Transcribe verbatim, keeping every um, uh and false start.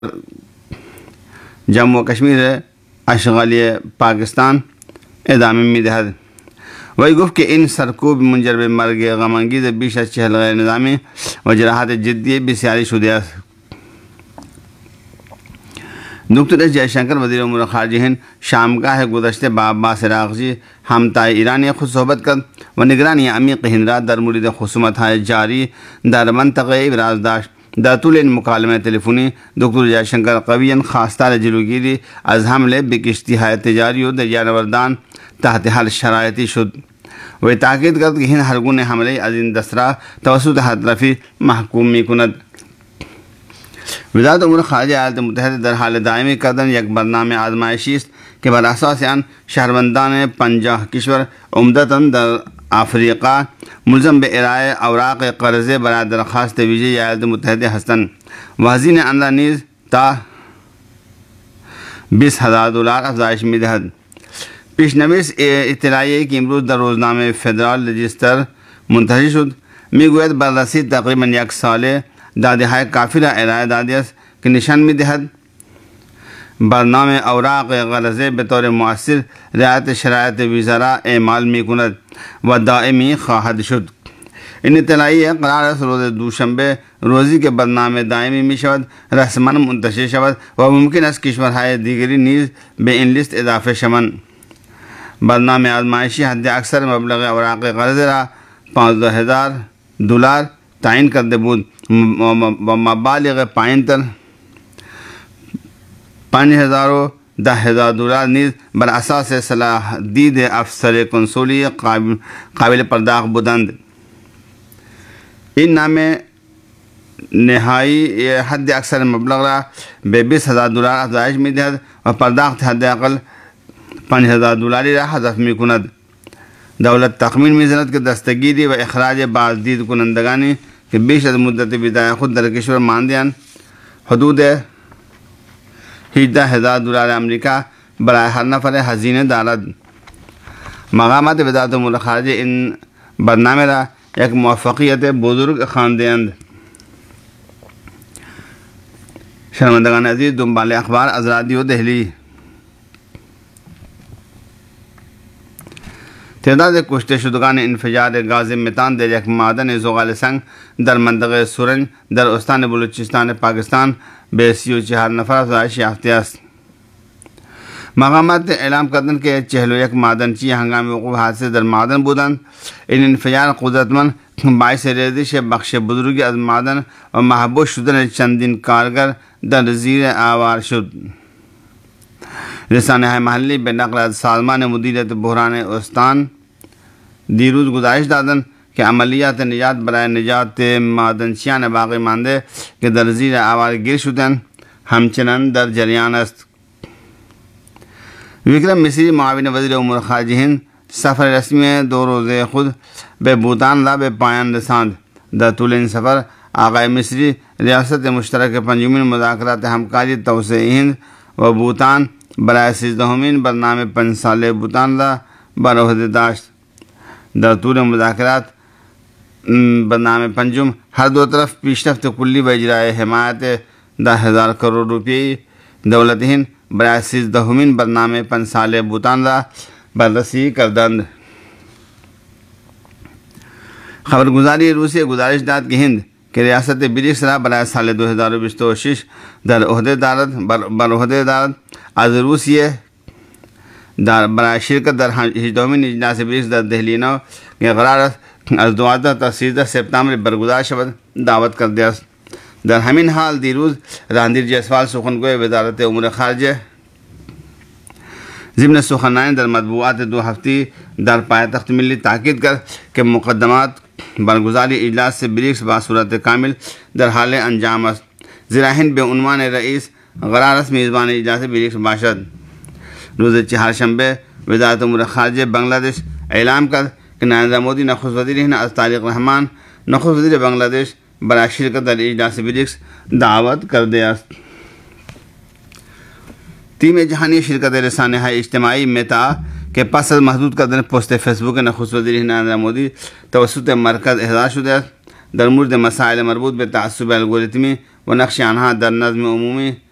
جموں و کشمیر اشغالی پاکستان ادامه میدهد. وی گفت که این سرکوب منجر به مرگ غمانگیز بیش از چهل غیر نظامی و جراحات جدی بسیاری شده است. دکتر ایس جے شنکر وزیر امور خارجہ ہند شامگاہ گزشتہ با عباس عراقچی ہمتای ایرانی خود صحبت کرد و نگرانی عمیق ہند در مورد خصومت های جاری در منطقه ابراز داشت. در طول این مکالمه تلفنی دکتر جے شنکر قویاً خواستار جلوگیری از حمله به کشتی‌های تجاری و دریانوردان تحت هر شرایطی شد و تاکید کرد که هند هر گونه حمله از این دست توسط هر طرفی محکوم می‌کند. وزارت امور خارجہ ایالات متحدہ در حال دائمی کردن یک برنامه آزمائشی است که بر اساس آن شهروندان پنجاه کشور عمدتاً در آفریقا ملزم به ارائه اوراق قرضه برای درخواست ویژه ایالات متحده هستند و هزینه آن را نیز تا بیست هزار دلار افزایش می‌دهد. پیشنویس اطلاعیه‌ای که امروز در روزنامه فدرال رجیستر منتشر شد میگوید بررسی تقریباً یک ساله داده‌های کافی را ارائه داده است که نشان می‌دهد برنامه اوراق قرضه به طور مؤثر رعایت شرایط ویزا را اعمال می‌کند و دائمی خواهد شد. این اطلاعیه قرار است روز دوشنبه روزی که برنامه دائمی می‌شود رسماً منتشر شود و ممکن است کشورهای دیگری نیز به این لیست اضافه شوند. برنامه آزمائشی حد اکثر مبلغ اوراق قرضه را پانزده هزار دلار تعیین کرده بود و مبالغ پایین تر پنج هزار و ده هزار دلار نیز بر اساس صلاح دید افسر کنسولی قابل, قابل پرداخت بودند. این نامه نهایی حد اکثر مبلغ را به بیست هزار دلار افزایش می‌دهد و پرداخت حداقل پنج هزار دلاری را حذف می‌کند. دولت تخمین می‌زند که دستگیری و اخراج بازدید کنندگانی که بیش از مدت ویزای خود در کشور مانده‌اند حدود هجده هزار دلار امریکا برای هر نفر هزینه دارد. مقامات وزارت امور خارجه این برنامه را یک موفقیت بزرگ خوانده‌اند. شنوندگان عزیز، دنبال اخبار از رادیو دهلی. تعداد کشته شدگان انفجار گاز متان در یک معدن زغال سنگ در منطقه سورنج در استان بلوچستان پاکستان به سی و چهار نفر افزایش یافته است. مقامات اعلام کردند که چهل و یک معدنچی هنگام وقوع حادثه در معدن بودند. این انفجار قدرتمند باعث ریزش بخش بزرگی از معدن و محبوس شدن چندین کارگر در زیر آوار شد. رسانه‌های محلی به نقل از سازمان مدیریت بحران استان دیروز گزارش دادند که عملیات نجات برای نجات معدنچیان باقی مانده که در زیر آوار گیر شدند همچنان در جریان است. وکرم مصری معاون وزیر امور خارجہ ہند سفر رسمی دو روزه خود به بوتان را به پایان رساند. در طول این سفر آقای مصری ریاست مشترک پنجمین مذاکرات همکاری توسعه هند و بوتان برای سیزدهمین برنامه پنج ساله بوتان را بر عهده داشت. در طول مذاکرات برنامه پنجم هر دو طرف پیشرفت کلی و اجرای حمایت ده هزار کروڑ روپیه دولت هند برای سیزدهمین برنامه پنج ساله بوتان را بررسی کردند. خبرگزاری روسیه گزارش داد که هند که ریاست بریکس را برای سال دو هزار و بیست و شش در عهده دارد بر عهده دارد از روسیه در برای شرکت در هجدهمین اجلاس بریکس در دهلی نو که قرار است از دوازده تا سیزده سپتامبر برگزار شود دعوت کرده است. در همین حال دیروز راندیر جیسوال سخنگوی وزارت امور خارجه ضمن سخنرانی در مطبوعات دو هفته در پایتخت ملی تاکید کرد که مقدمات برگزاری اجلاس بریکس با صورت کامل در حال انجام است. زیرا هند به عنوان رئیس قرار است میزبان اجلاس بریکس باشد. روز چهارشنبه وزارت امور خارجه بنگلادش اعلام کرد که نریندر مودی نخست وزیر هند از طارق رحمان نخست وزیر بنگلادش برای شرکت در اجلاس بریکس دعوت کرده است. تیم جهانی شرکت رسانه‌های اجتماعی متا که پس از محدود کردن پست فیسبوک نخست وزیر نریندر مودی توسط مرکز احضار شده است در مورد مسائل مربوط به تعصب الگوریتمی و نقش آنها در نظم عمومی